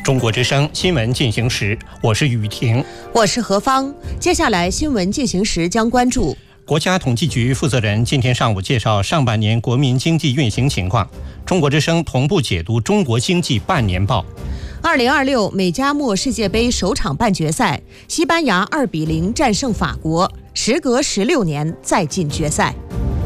中国之声新闻进行时，我是雨婷， 我是何芳。接下来新闻进行时将关注国家统计局负责人今天上午介绍上半年国民经济运行情况，中国之声同步解读中国经济半年报。 2026美加墨世界杯首场半决赛，西班牙2-0战胜法国，时隔16年再进决赛。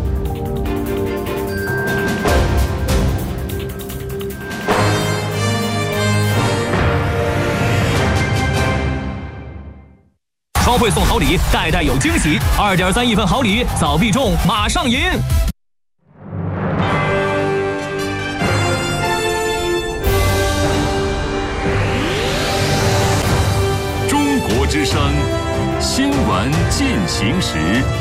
超会送好礼，代代有惊喜，2.3亿份好礼，早必中，马上赢！ 中国之声新闻进行时。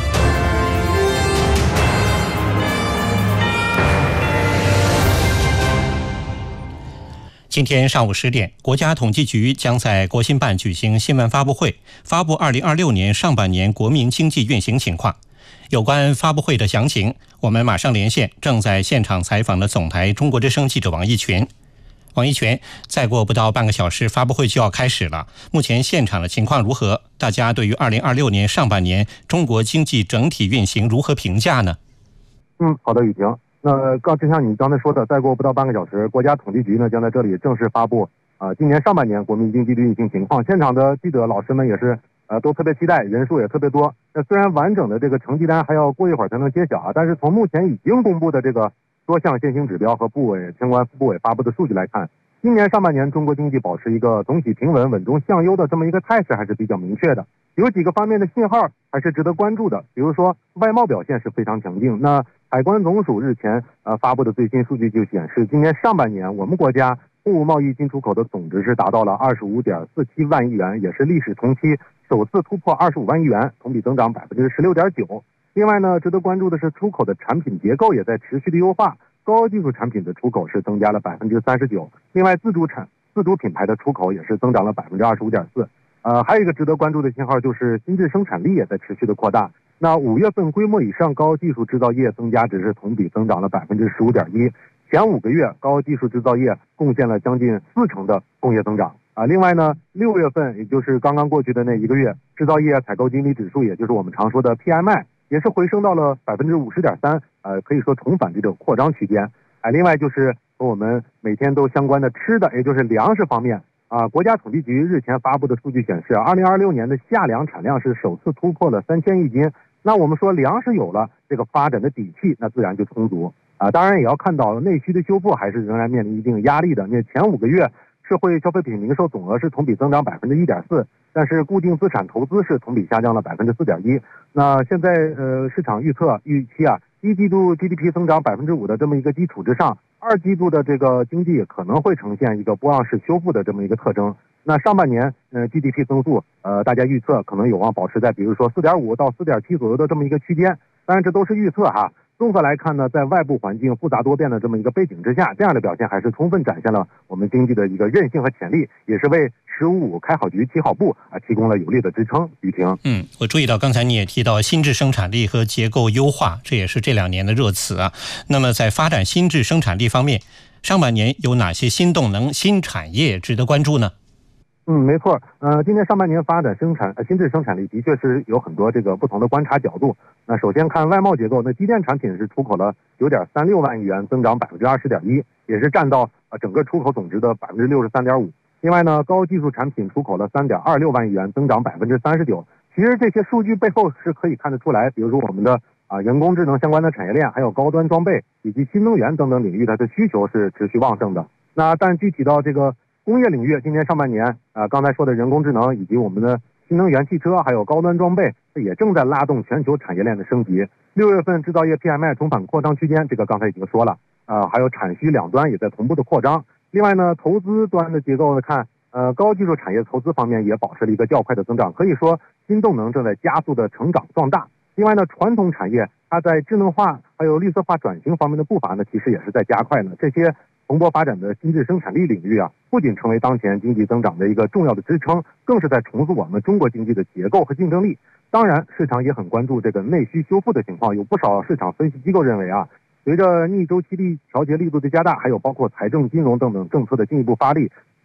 今天上午10点，国家统计局将在国新办举行新闻发布会，发布2026年上半年国民经济运行情况。有关发布会的详情，我们马上连线正在现场采访的总台中国之声记者王一群。王一群，再过不到半个小时，发布会就要开始了。目前现场的情况如何？大家对于2026年上半年中国经济整体运行如何评价呢？ 好的，雨婷。就像你刚才说的，再过不到半个小时，国家统计局呢将在这里正式发布今年上半年国民经济的运行情况。现场的记者老师们也是都特别期待，人数也特别多。虽然完整的这个成绩单还要过一会儿才能揭晓但是从目前已经公布的这个多项现行指标和相关部委发布的数据来看，今年上半年中国经济保持一个总体平稳、稳中向优的这么一个态势还是比较明确的。有几个方面的信号还是值得关注的，比如说外贸表现是非常强劲。那海关总署日前发布的最新数据就显示，今年上半年我们国家货物贸易进出口的总值是达到了25.47万亿元，也是历史同期首次突破25万亿元，同比增长16.9%。另外呢，值得关注的是出口的产品结构也在持续的优化，高技术产品的出口是增加了39%，另外自主品牌的出口也是增长了25.4%。还有一个值得关注的信号就是新质生产力也在持续的扩大。那5月份规模以上高技术制造业增加值是同比增长了15.1%，前5个月高技术制造业贡献了将近40%的工业增长。另外呢，6月份也就是刚刚过去的那一个月，制造业采购经理指数，也就是我们常说的 PMI， 也是回升到了50.3%，可以说重返这种扩张区间。另外就是和我们每天都相关的吃的，也就是粮食方面。国家统计局日前发布的数据显示，2026年的夏粮产量是首次突破了3000亿斤。那我们说粮食有了这个发展的底气，那自然就充足。当然也要看到内需的修复还是仍然面临一定压力的。那前5个月社会消费品零售总额是同比增长1.4%，但是固定资产投资是同比下降了4.1%。那现在市场预期一季度 GDP 增长5%的这么一个基础之上，2季度的这个经济可能会呈现一个波浪式修复的这么一个特征。那上半年GDP 增速大家预测可能有望保持在比如说4.5到4.7左右的这么一个区间，当然这都是预测哈。综合来看呢，在外部环境复杂多变的这么一个背景之下，这样的表现还是充分展现了我们经济的一个韧性和潜力，也是为“15开好局、起好步”提供了有力的支撑。雨婷， 我注意到刚才你也提到新质生产力和结构优化，这也是这2年的热词啊。那么在发展新质生产力方面，上半年有哪些新动能、新产业值得关注呢？ 没错。今年上半年发展新质生产力的确是有很多这个不同的观察角度。那首先看外贸结构，那机电产品是出口了9.36万亿元，增长20.1%，也是占到整个出口总值的63.5%。另外呢，高技术产品出口了3.26万亿元，增长39%。其实这些数据背后是可以看得出来，比如说我们的人工智能相关的产业链，还有高端装备以及新能源等等领域，它的需求是持续旺盛的。那但具体到这个工业领域，今年上半年刚才说的人工智能以及我们的新能源汽车还有高端装备也正在拉动全球产业链的升级。6月份制造业 PMI 重返扩张区间，这个刚才已经说了。还有产需两端也在同步的扩张。另外呢，投资端的结构呢看，高技术产业投资方面也保持了一个较快的增长，可以说新动能正在加速的成长壮大。另外呢，传统产业它在智能化还有绿色化转型方面的步伐呢，其实也是在加快呢。这些蓬勃发展的新质生产力领域不仅成为当前经济增长的一个重要的支撑，更是在重塑我们中国经济的结构和竞争力。当然，市场也很关注这个内需修复的情况，有不少市场分析机构认为随着逆周期调节力度的加大，还有包括财政、金融等等政策的进一步发力，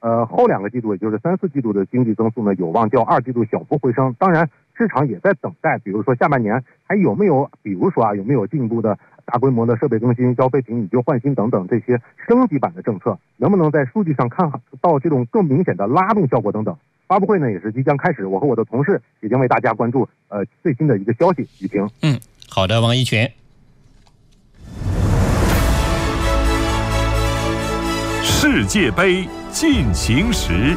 后2个季度，也就是3、4季度的经济增速呢，有望较2季度小幅回升。当然，市场也在等待，比如说下半年还有没有，有没有进一步的大规模的设备更新、消费品以旧换新等等这些升级版的政策，能不能在数据上看到这种更明显的拉动效果等等。发布会呢也是即将开始，我和我的同事已经为大家关注最新的一个消息。雨婷， 好的，王一全。 世界杯进行时。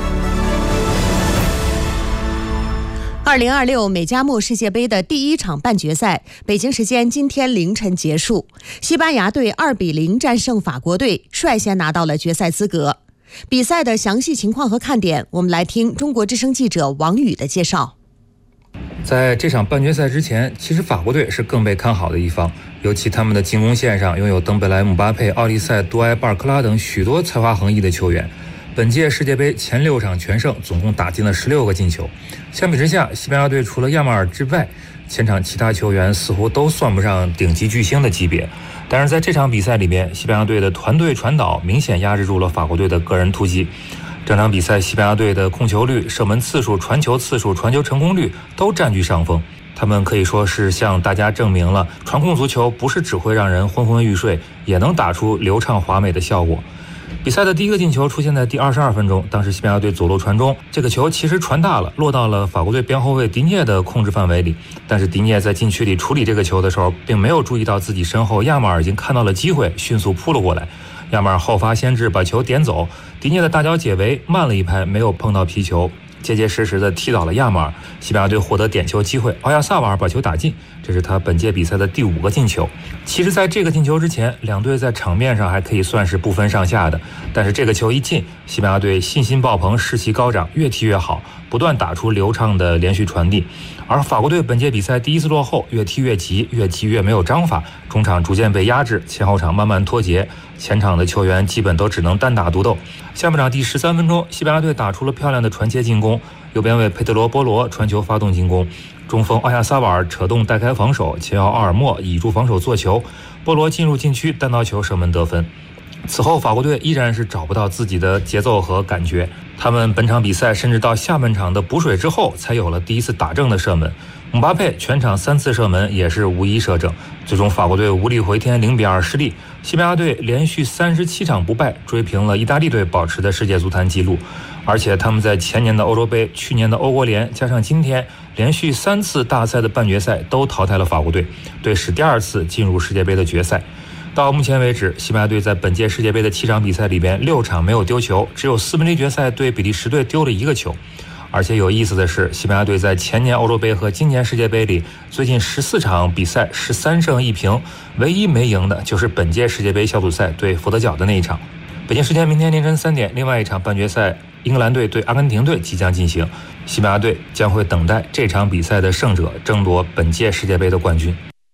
2026美加墨世界杯的第1场半决赛，北京时间今天凌晨结束。西班牙队2比0战胜法国队，率先拿到了决赛资格。比赛的详细情况和看点，我们来听中国之声记者王宇的介绍。 在这场半决赛之前，其实法国队是更被看好的一方，尤其他们的进攻线上拥有登贝莱、姆巴佩、奥利塞、杜埃、巴尔克拉等许多才华横溢的球员。本届世界杯前6场全胜，总共打进了16个进球。相比之下，西班牙队除了亚马尔之外，前场其他球员似乎都算不上顶级巨星的级别。但是在这场比赛里边，西班牙队的团队传导明显压制住了法国队的个人突击。整场比赛，西班牙队的控球率、射门次数、传球次数、传球成功率都占据上风。他们可以说是向大家证明了，传控足球不是只会让人昏昏欲睡，也能打出流畅华美的效果。比赛的第1个进球出现在第22分钟，当时西班牙队左路传中，这个球其实传大了，落到了法国队边后卫迪涅的控制范围里。但是迪涅在禁区里处理这个球的时候，并没有注意到自己身后亚马尔已经看到了机会，迅速扑了过来。亚马尔后发先至，把球点走，迪涅的大脚解围慢了一拍，没有碰到皮球，结结实实的踢倒了亚马尔。西班牙队获得点球机会，奥亚萨瓦尔把球打进，这是他本届比赛的第5个进球。其实在这个进球之前，两队在场面上还可以算是不分上下的，但是这个球一进，西班牙队信心爆棚，士气高涨，越踢越好，不断打出流畅的连续传递。而法国队本届比赛第1次落后，越踢越急，越踢越没有章法，中场逐渐被压制，前后场慢慢脱节，前场的球员基本都只能单打独斗。下半场第13分钟，西班牙队打出了漂亮的传切进攻，右边卫佩德罗·波罗传球发动进攻，中锋奥亚萨瓦尔扯动带开防守，前腰奥尔莫倚住防守做球，波罗进入禁区单刀球射门得分。此后法国队依然是找不到自己的节奏和感觉，他们本场比赛甚至到下半场的补水之后才有了第1次打正的射门。姆巴佩全场3次射门也是无一射正，最终法国队无力回天0比2失利。西班牙队连续37场不败，追平了意大利队保持的世界足坛纪录，而且他们在前年的欧洲杯、去年的欧国联加上今天连续3次大赛的半决赛都淘汰了法国队，队史第2次进入世界杯的决赛。到目前为止，西班牙队在本届世界杯的7场比赛里边6场没有丢球，只有4分之一决赛对比利时队丢了1个球。而且有意思的是，西班牙队在前年欧洲杯和今年世界杯里最近14场比赛13胜1平，唯一没赢的就是本届世界杯小组赛对佛得角的那一场。北京时间明天凌晨3点，另外一场半决赛英格兰队对阿根廷队即将进行，西班牙队将会等待这场比赛的胜者争夺本届世界杯的冠军。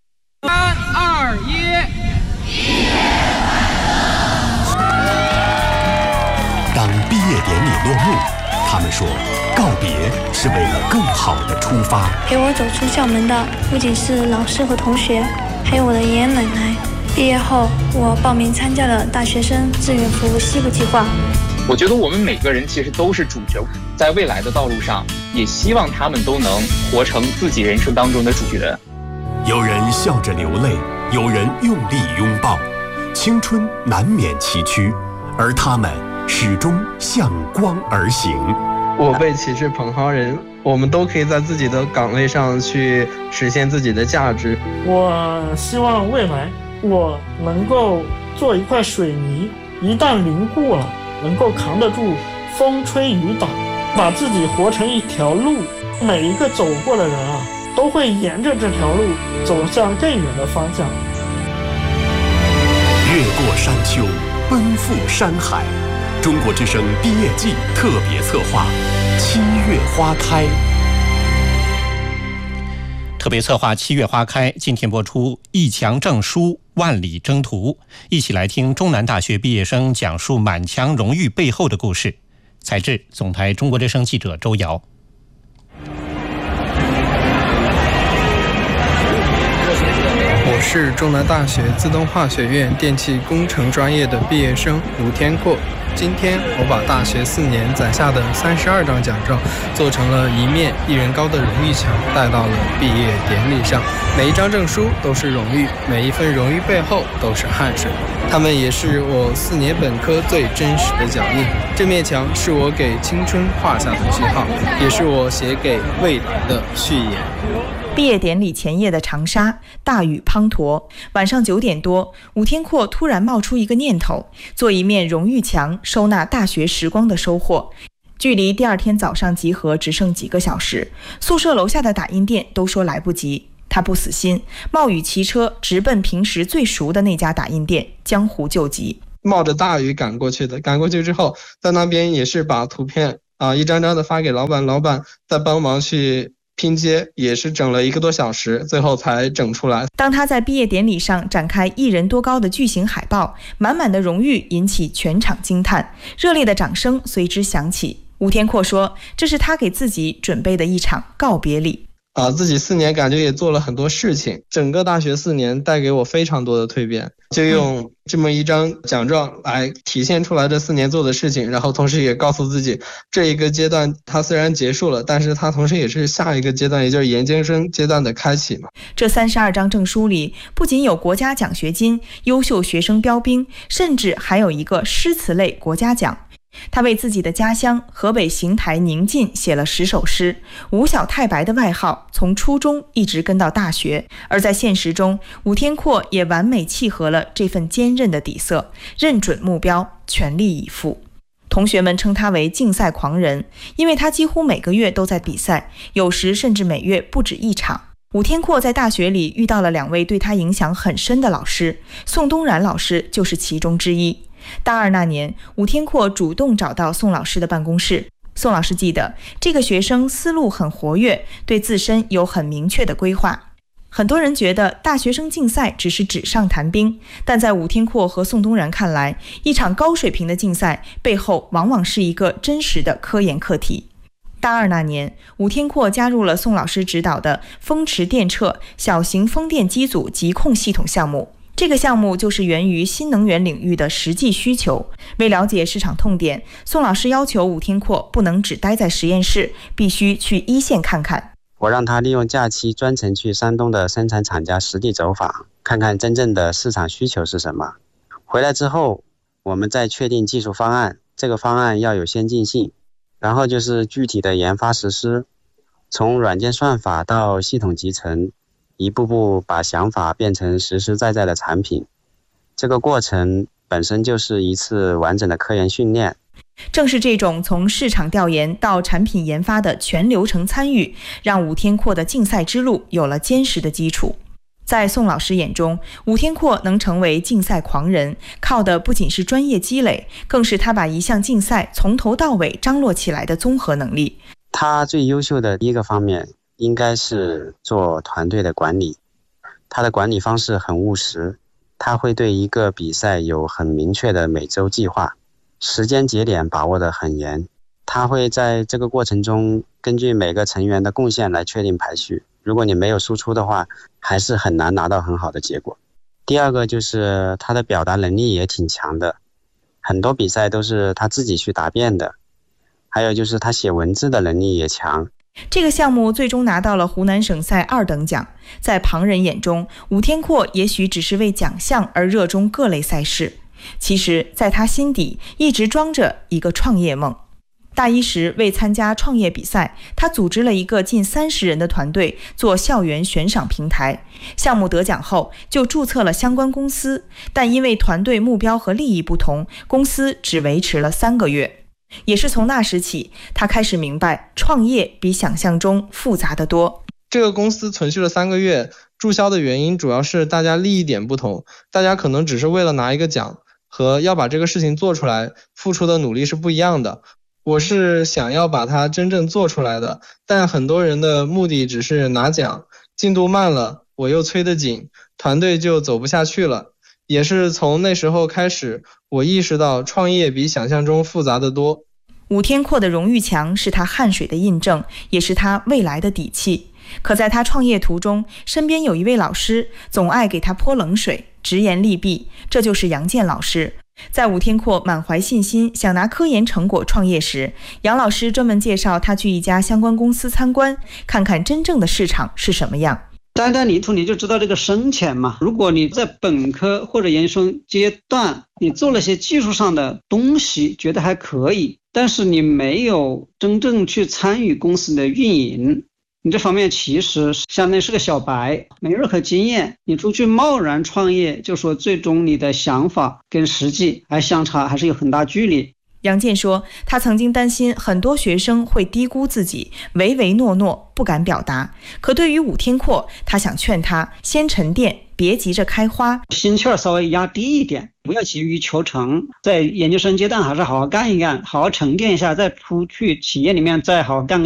3、2、1。 当毕业典礼落幕，他们说告别是为了更好的出发。 陪我走出校门的不仅是老师和同学，还有我的爷爷奶奶。毕业后，我报名参加了大学生志愿服务西部计划。 我觉得我们每个人其实都是主角，在未来的道路上，也希望他们都能活成自己人生当中的主角。 有人笑着流泪，有人用力拥抱，青春难免崎岖，而他们始终向光而行。 我辈岂是蓬蒿人，我们都可以在自己的岗位上去实现自己的价值。 我希望未来我能够做一块水泥，一旦凝固了，能够扛得住风吹雨打，把自己活成一条路，每一个走过的人啊，都会沿着这条路走向更远的方向。 越过山丘，奔赴山海。中国之声毕业季特别策划7月花开。 特别策划7月花开，今天播出一墙证书，万里征途。一起来听中南大学毕业生讲述满墙荣誉背后的故事。采制总台中国之声记者周瑶。 我是中南大学自动化学院电气工程专业的毕业生吴天阔。今天我把大学4年攒下的32张奖状做成了一面1人高的荣誉墙，带到了毕业典礼上。每一张证书都是荣誉，每一份荣誉背后都是汗水，它们也是我4年本科最真实的脚印。这面墙是我给青春画下的句号，也是我写给未来的序言。 毕业典礼前夜的长沙，大雨滂沱。晚上9点多，吴天阔突然冒出一个念头，做一面荣誉墙，收纳大学时光的收获。距离第2天早上集合只剩几个小时，宿舍楼下的打印店都说来不及。他不死心，冒雨骑车直奔平时最熟的那家打印店，江湖救急。 冒着大雨赶过去的，赶过去之后，在那边也是把图片一张张的发给老板，老板再帮忙去拼接，也是整了1个多小时，最后才整出来。 当他在毕业典礼上展开1人多高的巨型海报，满满的荣誉引起全场惊叹，热烈的掌声随之响起。吴天阔说，这是他给自己准备的一场告别礼。 自己4年感觉也做了很多事情，整个大学4年带给我非常多的蜕变，就用这么一张奖状来体现出来这4年做的事情，然后同时也告诉自己，这一个阶段它虽然结束了，但是它同时也是下一个阶段，也就是研究生阶段的开启嘛。 这32张证书里不仅有国家奖学金、优秀学生标兵，甚至还有一个诗词类国家奖。他为自己的家乡河北邢台宁晋写了10首诗，吴小太白的外号从初中一直跟到大学。而在现实中，吴天阔也完美契合了这份坚韧的底色，认准目标，全力以赴。同学们称他为竞赛狂人，因为他几乎每个月都在比赛，有时甚至每月不止1场。吴天阔在大学里遇到了2位对他影响很深的老师，宋东然老师就是其中之一。大2那年，吴天阔主动找到宋老师的办公室。宋老师记得，这个学生思路很活跃，对自身有很明确的规划。很多人觉得大学生竞赛只是纸上谈兵，但在吴天阔和宋东然看来，一场高水平的竞赛背后往往是一个真实的科研课题。大2那年，吴天阔加入了宋老师指导的风驰电掣小型风电机组疾控系统项目。这个项目就是源于新能源领域的实际需求。为了解市场痛点，宋老师要求吴天阔不能只待在实验室，必须去一线看看。 我让他利用假期专程去山东的生产厂家实地走访，看看真正的市场需求是什么。回来之后，我们再确定技术方案，这个方案要有先进性，然后就是具体的研发实施，从软件算法到系统集成，一步步把想法变成实实在在的产品。这个过程本身就是一次完整的科研训练。 正是这种从市场调研到产品研发的全流程参与，让吴天阔的竞赛之路有了坚实的基础。在宋老师眼中，吴天阔能成为竞赛狂人，靠的不仅是专业积累，更是他把一项竞赛从头到尾张罗起来的综合能力。 他最优秀的第一个方面应该是做团队的管理。他的管理方式很务实，他会对一个比赛有很明确的每周计划，时间节点把握得很严。他会在这个过程中根据每个成员的贡献来确定排序，如果你没有输出的话，还是很难拿到很好的结果。第二个就是他的表达能力也挺强的，很多比赛都是他自己去答辩的。还有就是他写文字的能力也强。 这个项目最终拿到了湖南省赛2等奖。在旁人眼中，吴天阔也许只是为奖项而热衷各类赛事，其实在他心底一直装着一个创业梦。大一时为参加创业比赛，他组织了一个近30人的团队做校园悬赏平台。项目得奖后就注册了相关公司，但因为团队目标和利益不同，公司只维持了3个月。也是从那时起，他开始明白创业比想象中复杂得多。 这个公司存续了3个月，注销的原因主要是大家利益点不同，大家可能只是为了拿一个奖，和要把这个事情做出来付出的努力是不一样的。我是想要把它真正做出来的，但很多人的目的只是拿奖，进度慢了，我又催得紧，团队就走不下去了。也是从那时候开始，我意识到创业比想象中复杂得多。 吴天阔的荣誉墙是他汗水的印证，也是他未来的底气。 可在他创业途中，身边有一位老师总爱给他泼冷水，直言利弊，这就是杨健老师。在武天阔满怀信心想拿科研成果创业时，杨老师专门介绍他去一家相关公司参观，看看真正的市场是什么样。 待在里头你就知道这个深浅嘛。如果你在本科或者研究生阶段你做了些技术上的东西觉得还可以，但是你没有真正去参与公司的运营，你这方面其实相当于是个小白，没任何经验，你出去贸然创业，就说最终你的想法跟实际还相差，还是有很大距离。 杨健说，他曾经担心很多学生会低估自己，唯唯诺诺，不敢表达。可对于武天阔，他想劝他先沉淀，别急着开花， 心气儿稍微压低一点，不要急于求成，在研究生阶段还是好好干一干，好好沉淀一下，再出去企业里面再好好干。